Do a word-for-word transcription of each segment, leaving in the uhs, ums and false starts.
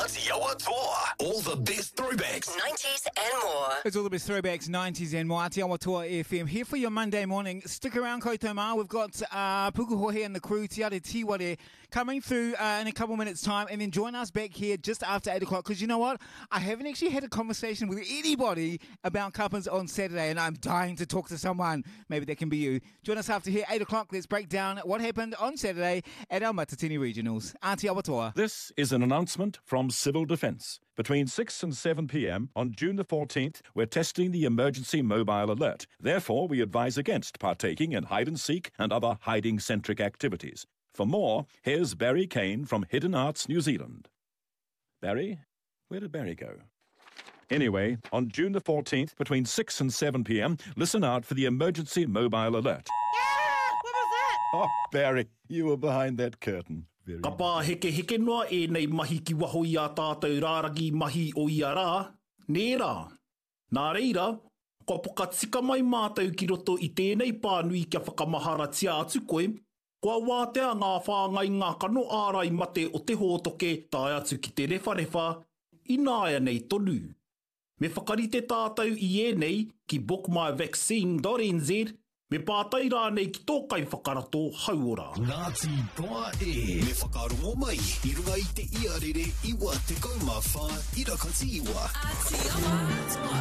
Aotearoa Toa. All the best throwbacks. nineties and more. It's all the best throwbacks, nineties and more. Aotearoa Toa F M here for your Monday morning. Stick around, koutou mā. We've got uh, Pukuhohe and the crew, Tiare Tiware, coming through uh, in a couple minutes' time, and then join us back here just after eight o'clock. Because you know what? I haven't actually had a conversation with anybody about Kapans on Saturday, and I'm dying to talk to someone. Maybe that can be you. Join us after here, eight o'clock. Let's break down what happened on Saturday at our Matatini Regionals. Aotearoa Toa. This is an announcement from Civil Defence. Between six and seven p m on June the fourteenth, we're testing the emergency mobile alert. Therefore, we advise against partaking in hide-and-seek and other hiding-centric activities. For more, here's Barry Kane from Hidden Arts New Zealand. Barry? Where did Barry go? Anyway, on June the fourteenth, between six and seven p m, listen out for the emergency mobile alert. Yeah! What was that? Oh, Barry, you were behind that curtain. Very Ka pā heke heke noa e nei mahi ki waho i a tātou rāragi mahi o i a rā. Nē rā. Nā reira, ko poka tika mai mātou ki roto i tēnei pānui kia whakamahara tia atu koe, kua wātea ngā whāngai ngā kano ārai mate o te hōtoke tai atu ki te rewharewa, i nāia nei tonu. Me whakarite tātou i e nei ki book my vaccine dot n z, me pātai rā nei ki tōkai whakarato hauora. Ngāti Toa e. Me whakarongo mai, i runga i te iarere, iwa te kaumawha, irakati iwa. Aotearoa Toa.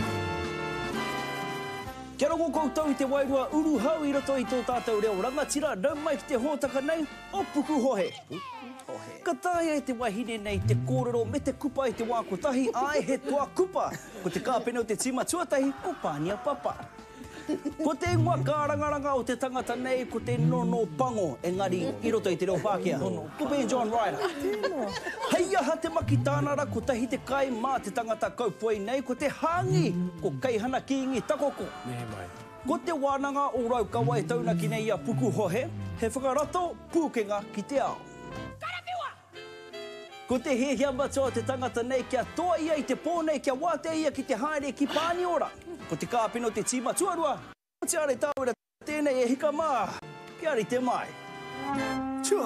Kia rongo koutou i te wairua uru hau i roto i tō tātou reo rangatira, nau mai ki te hōtaka nei o Pukuhohe. Ka tāia e te wahine nei te kōrero me te kupa i te wā kotahi, ai he toa kupa. Ko te kāpene o te tima tuatahi, o Pānia Papa. Ko te ingoa kārangaranga o te tangata nei, ko te nono pango, engari i roto i te reo Pākehā. Ko Ben John Ryder. Hei aha te maki tānara, ko tahi te kai mā te tangata kaupoi nei, ko te hāngi, ko Keihana ki ingi takoko. Ko te wānanga o Raukawa e taunaki nei a Pukuhohe, he whakarato pūkenga ki te ao. Ko te hehia matua te tangata nei kia toa ia i te pōnei kia wātea ia ki te haere ki Pāniora. Ko te kāpino te tima tuarua, ko te are tāwera tēnei e hika mā, ki ari te mai. Tua.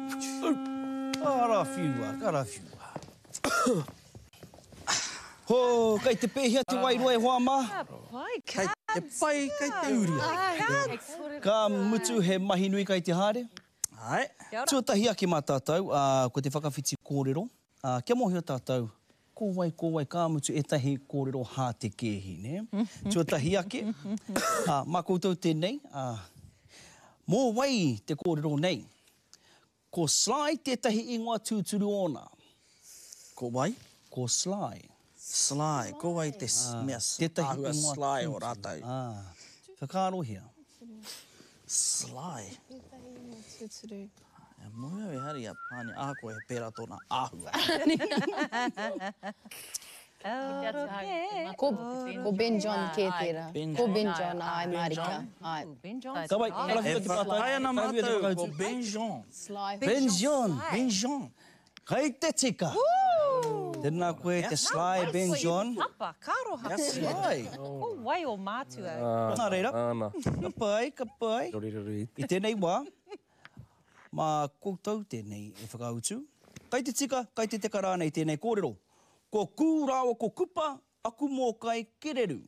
Ara whiua, ara whiua. Ho, kai te pēhia te wairua e hoa mā. Kai te pai, kai te uria. Ka mutu he mahi nui kai te haere. Ai. Tuatahi ake mā tātou, uh, ko te whakawhiti kōrero. Uh, kia mohi o tātou, ko wai, ko wai, kā mutu e tahi kōrero hā te kēhi, ne? Tuatahi ake. uh, mā koutou tēnei, uh, mō wai te kōrero nei. Ko Sly tētahi ingoa tūturu ona. Ko wai? Ko Sly. Sly, ko wai te Ah, mea tētahi ahua ingoa Sly o tūturu. rātou. Ah, whakaarohia. Sly. Tūturu. E moia e hari a pāni āko e pēra tōna āhua. Ko, ko Ben John ke tērā. Ben Ko John. Ben John ai Ben Marika. John. Ai. Ka wai, E karawhia te pātai. whakaia na Karawhia te mātou, whakautu. ko Ben John. Sly. Ben John. Ben John. Kai te tika. Tēnā koe te Sly Ben John. Papa, karoha. Ia Sly. Ko wai o mātua. Nā reira. Ka pai, ka pai. I tēnei wā, mā koutou tēnei e whakautu. Kai te tika, kai te teka rānei tēnei kōrero. Ko kū rāua ko kupa, aku mō kai kereru.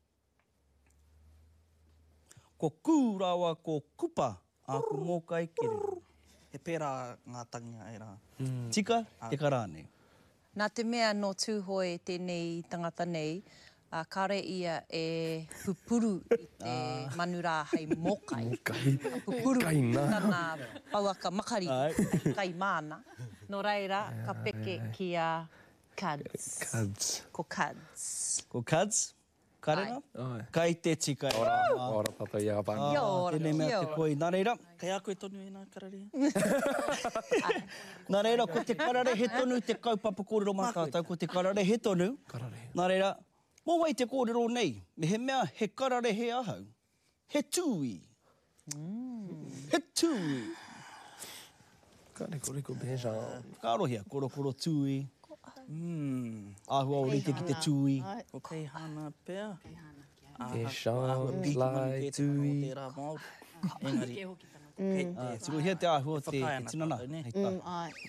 Ko kū rāua ko kupa, aku mō kai kereru. He pēra ngā tangia e rā. Tika, teka rānei. Nā te mea no tūhoi tēnei tangata nei, uh, kare ia e pupuru i te manura hei mokai. Mokai. Pupuru i tana pauaka makari, kai mana. No reira, ka peke ki a Cuds. Cuds. Ko Cuds. Ko Cuds, karenga. Kai te tika. Ora, ora papa i a panga. Kia ora, Tēnei mea kia te ora. koi. Nā reira, Kai a koe tonu e nā kararia? Nā reira, ko te karare he tonu te kaupapa kōrero mā tātou, ko te karare he tonu. Karare. Nā reira, mō wai te kōrero nei, me he mea he karare he ahau. He tūi. He tūi. Kare kore ko Benjamin. Kārohia, koro koro tūi. Mm. Ahua o rite ki te tūi. Ko Keihana pēr. Benjamin, Sly, Tui. Tērā Māori. Engari. Ah, Turu hia te ahua te, te Whakaia nā tinana. tātou, ne? Hei tā. Mm, ai.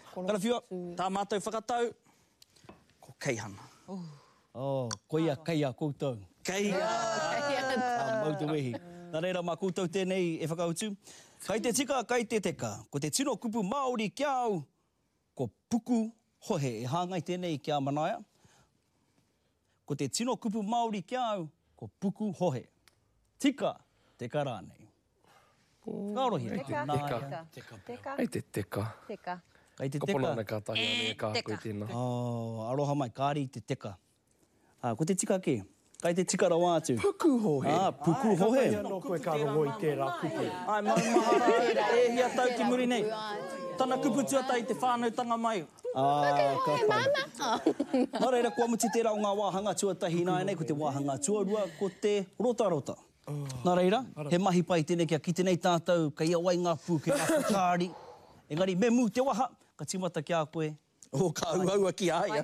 Karawhiua, tā mātou whakatau, ko Keihana. Oh, koia, kaia, koutou. Keia! Ah, mautu wehi. Nā reira, mā koutou tēnei e whakautu. Kai te tika, kai te teka. Ko te tino kupu Māori kia au, ko puku hohe e hāngai tēnei kia manaia. Ko te tino kupu Māori kia au, ko puku hohe. Tika, teka rānei. Whakaorohi. Teka. Teka. Teka. Ai te teka. Teka. Kai te Ka pono teka. ana kātahi ane e kā koe tēnā. Oh, aroha mai, kāri te teka. Ah, ko te tika ke? Kai te tika rawa atu. Puku hohe. Ah, puku hohe. Ai, anō koe ka rongo i tērā kupu. Ai, mai mahara, e hia tau ki muri nei. Tana kupu tuatai te whānautanga mai. Ah, ka pai. Nā reira, kua muti tērā o ngā wāhanga tuatahi nā nei, ko te wāhanga tuarua, ko te rota rota. Nā reira, he mahi pai tēnei kia ki tēnei tātou, ka ia wai ngā pū, ke ngā whakāri. Engari, me mū te waha, ka timata ki a koe. O, ka auaua ki aia.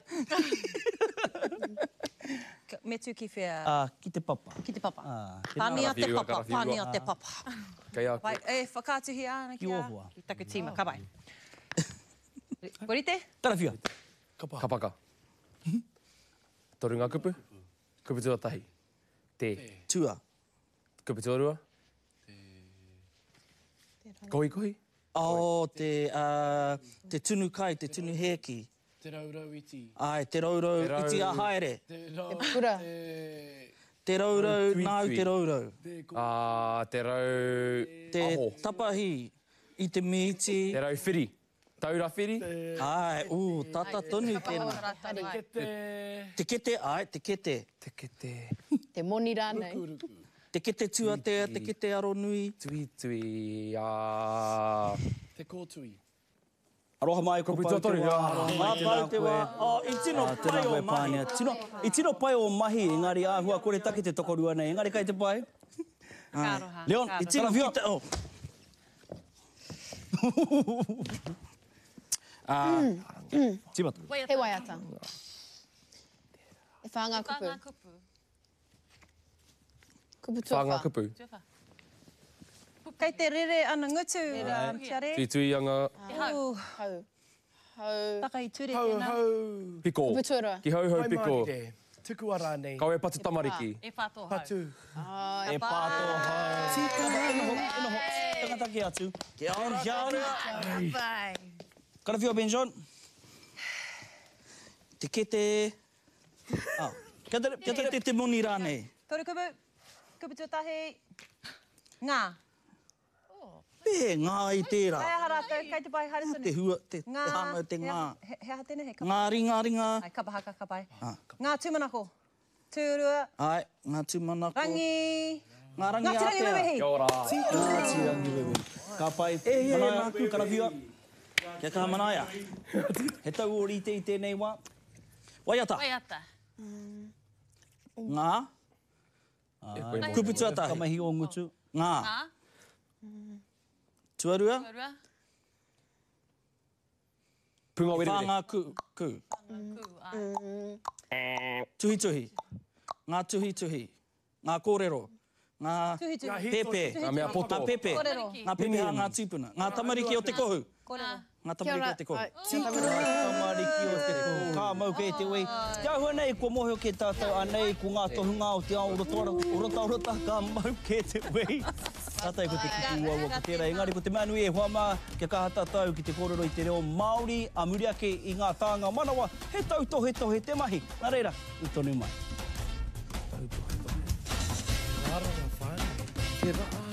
Me tū ki whea... Ah, ki te papa. Ki te papa. Ah, Pānia te Karawhiua, papa, karawhiua. pānia te papa. Kei a Vai, e, whakātuhi ana ki Ki a... ohua. Ki taku tīma, ka bai. Korite? Karawhia. Kapaka. Toru ngā kupu. Kupu tuatahi. Te. Tua. Kupu tuarua. Kohi kohi. O, te, uh, te tunu kai, te tunu heki. Te raurau iti. Ai, te raurau Te rau- iti a haere. Te rau... Te pura. Te raurau, Tui, nau tui. te raurau. Ah, te rau... Te Aho. tapahi i te miti. Te rau whiri. Taura whiri. Ai, ū, tata tonu tēnā. Kete... Te kete, ai, te kete. Te kete. Te moni rānei. Te kete tuatea, te kete aro nui. Tui tui. Ah. Te kōtui. Aroha mai ko Kupu pau te tuatoru, wā. ah. Aroha Mā mai tēnā pau te koe. wā. Oh, i tino Ah, tēnā pai o koe, mahi. pānea. Tino, I tino pai o mahi, engari āhua kore take te tokorua nei. Engari kai te pai. Kāroha. Leon, kāroha. i tino Karawhia. kita... Oh. Ah, Timata. He waiata. E whāngā kupu. kupu. Kupu tua Whāngā whā. kupu. Kei te rere ana ngutu, um, kia re. Tui tui anga. Ooh, Hau. Hau. taka i ture Hau, tēnā. hau. Piko. Kupu tuarua. Ki hau hau Ai piko. marire. Tuku ara nei. Kau e patu tamariki. E whātō hau. Patu. Ah, E pāto hau. Tika, ino ho, ino ho. Tangata ki atu. kia ora, kia ora. Karawhia Ben John. Te kete... Ah, kia tere, kia tere te te moni rānei. Toru kupu, kupu tuatahi. Ngā. Pē, ngā i tērā. Kai aha rātou, kei te pai haere sunu. Te hua, te, te Ngā. hanga, te ngā. He, he aha tēnei, he kapa. Ngā ringa ringa. Ai, kapa haka, kapai. Ah, Ngā tūmanako. Tūrua. ai, ngā tūmanako. Rangi. Ngā rangi Ngā tirangi ātea. wewehi. Kia ora. Ngā tirangi wewe. Ka pai. E, e, Manaia, nā ku. Karawhia. Kia kaha manaia. He tau o rite i tēnei wā. Waiata. Waiata. Ngā. koe Kupu tuatahi. Kamahi o ngutu. Ngā. Ngā. Tuarua. Tuarua. Punga wiri wiri. Whāngā ku. Ku. Ku. Ah. Tuhi tuhi. Ngā tuhi tuhi. Ngā kōrero. Ngā Tuhi tuhi. pepe. Ngā mea poto. Ngā pepe. Kōrero. Ngā pepe a ngā tūpuna. Ngā tamariki o te kohu. Kōrero. Ngā Kia tamariki ora. o te kohu. Ai, Tamariki o te kō. Kā mau kei te wei. Kia hua nei, kua mohe o ke tātou anei, ko ngā tohunga o te ao urotora, urota urota, kā mau ke te wei. Tātai ko te kuku ua ko tērā. Engari ko te manu e huama, kia kaha tātou ki te kōrero i te reo Māori, a muri ake i ngā tāngā manawa, he tauto he tohe te mahi. Nā reira, i tonu mai. Rara whānei. Te raa.